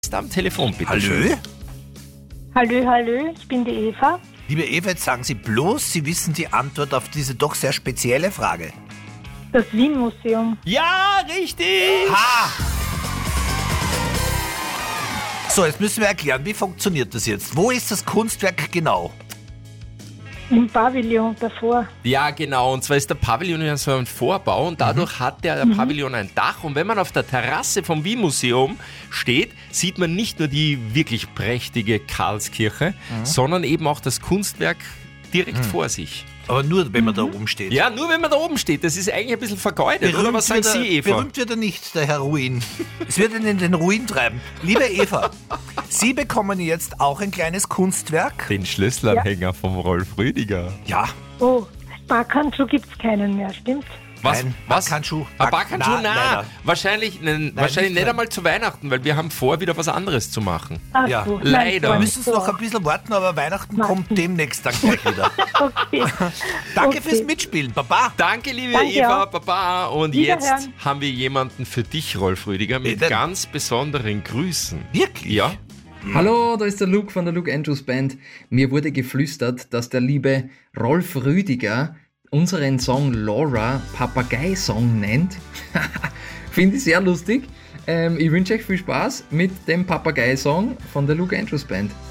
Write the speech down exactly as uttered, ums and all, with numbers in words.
Ist am Telefon, bitte. Hallo? Hallo, hallo, ich bin die Eva. Liebe Eva, jetzt sagen Sie bloß, Sie wissen die Antwort auf diese doch sehr spezielle Frage. Das Wien-Museum. Ja, richtig! Ha! So, jetzt müssen wir erklären, wie funktioniert das jetzt? Wo ist das Kunstwerk genau? Im Pavillon davor. Ja, genau. Und zwar ist der Pavillon ja so ein Vorbau und dadurch hat der Mhm. Pavillon ein Dach. Und wenn man auf der Terrasse vom Wien-Museum steht, sieht man nicht nur die wirklich prächtige Karlskirche, sondern eben auch das Kunstwerk direkt vor sich. Aber nur, wenn man da oben steht. Ja, nur wenn man da oben steht. Das ist eigentlich ein bisschen vergeudet. Oder was sagen wird er, Sie, Eva? berühmt wird er nicht, der Herr Ruin. Es wird ihn in den Ruin treiben. Liebe Eva, Sie bekommen jetzt auch ein kleines Kunstwerk. Den Schlüsselanhänger vom Rolf Rüdiger. Ja, Oh, Barkantschuh gibt's keinen mehr, stimmt? Was? Nein, was? Barkantschuh. Ah, Barkantschuh, Na, nein. leider. Wahrscheinlich, nein, wahrscheinlich nicht nicht mehr. einmal zu Weihnachten, weil wir haben vor, wieder was anderes zu machen. Ach Ja, so, leider. nein, wir so müssen es noch so. ein bisschen warten, aber Weihnachten Warten. kommt demnächst dann gleich wieder. Okay. Danke Okay. fürs Mitspielen, Baba. Danke, liebe Danke Eva, auch. Baba. Und Wiederhören. jetzt haben wir jemanden für dich, Rolf Rüdiger, mit Bitte. ganz besonderen Grüßen. Wirklich? Ja? Hallo, da ist der Luke von der Luke Andrews Band. Mir wurde geflüstert, dass der liebe Rolf Rüdiger unseren Song Laura Papagei-Song nennt. Finde ich sehr lustig. Ähm, ich wünsche euch viel Spaß mit dem Papagei-Song von der Luke Andrews Band.